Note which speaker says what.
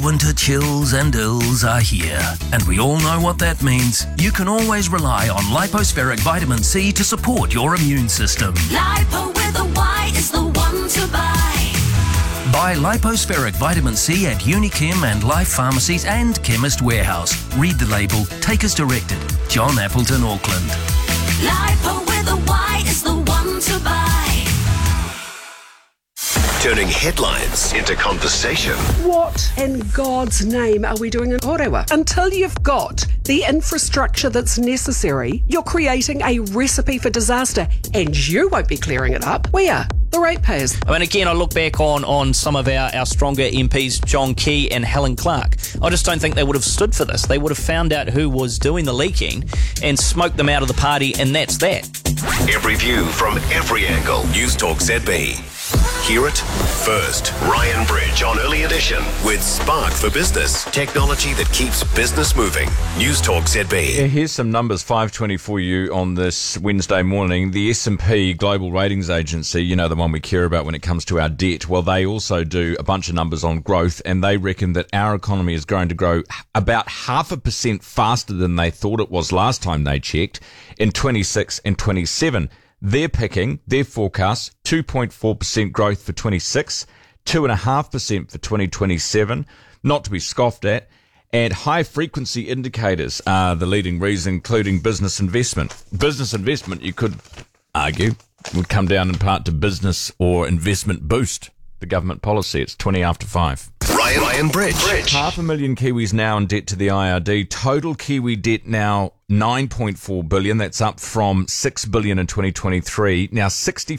Speaker 1: Winter chills and ills are here, and we all know what that means. You can always rely on Lipospheric Vitamin C to support your immune system.
Speaker 2: Lipo with a Y is the one to buy.
Speaker 1: Buy Lipospheric Vitamin C at Unichem and Life Pharmacies and Chemist Warehouse. Read the label. Take as directed. John Appleton, Auckland.
Speaker 2: Lipo with a Y is the one to buy.
Speaker 3: Turning headlines into conversation.
Speaker 4: What in God's name are we doing in Orewa? Until you've got the infrastructure that's necessary, you're creating a recipe for disaster, and you won't be clearing it up. We are. The ratepayers.
Speaker 5: I mean, again, I look back on some of our stronger MPs, John Key and Helen Clark. I just don't think they would have stood for this. They would have found out who was doing the leaking and smoked them out of the party, and that's that.
Speaker 3: Every view from every angle. News Talk ZB. Hear it first. Ryan Bridge on Early Edition with Spark for Business. Technology that keeps business moving. News Talk ZB.
Speaker 6: Yeah, here's some numbers, 5:20 for you on this Wednesday morning. The S&P Global Ratings Agency, you know, the one we care about when it comes to our debt, well, they also do a bunch of numbers on growth, and they reckon that our economy is going to grow about 0.5% faster than they thought it was last time they checked in 26 and 27. They're picking their forecast 2.4% growth for 26, 2.5% for 2027, not to be scoffed at. And high frequency indicators are the leading reason, including business investment. Business investment, you could argue, would come down in part to business or investment boost. The government policy, it's 20 after 5.
Speaker 3: Ryan Bridge.
Speaker 6: 500,000 Kiwis now in debt to the IRD. Total Kiwi debt now 9.4 billion. That's up from 6 billion in 2023. Now